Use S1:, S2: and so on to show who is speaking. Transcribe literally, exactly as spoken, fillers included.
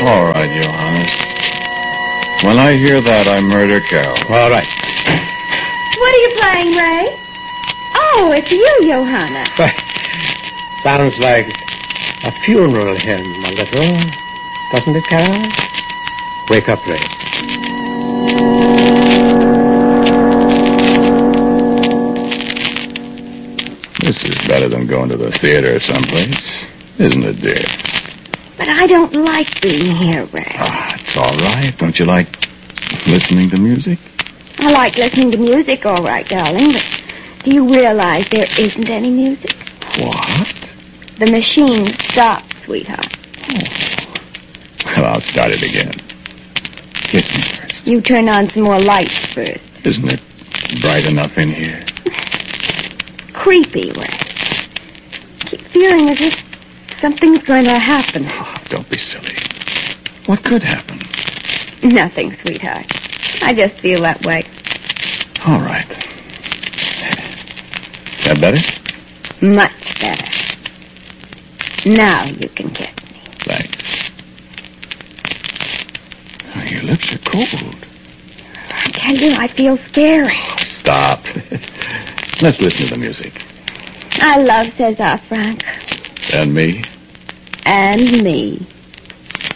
S1: All right, Johannes. When I hear that, I murder Carol.
S2: All right.
S3: What are you playing, Ray? Oh, it's you, Johanna.
S2: Sounds like a funeral hymn, a little. Doesn't it, Carol? Wake up, Ray.
S1: This is better than going to the theater someplace, isn't it, dear?
S3: But I don't like being here, Ray.
S1: Ah, it's all right. Don't you like listening to music?
S3: I like listening to music, all right, darling, but do you realize there isn't any music?
S1: What?
S3: The machine stopped, sweetheart.
S1: Oh. Well, I'll start it again. Kiss me first.
S3: You turn on some more lights first.
S1: Isn't it bright enough in here?
S3: Creepy, Ray. I keep feeling as if something's going to happen.
S1: Oh, don't be silly. What could happen?
S3: Nothing, sweetheart. I just feel that way.
S1: All right. That better?
S3: Much better. Now you can kiss me.
S1: Thanks. Oh, your lips are cold.
S3: I tell you, I feel scary.
S1: Oh, stop. Let's listen to the music.
S3: I love Cesar Frank.
S1: And me?
S3: And me.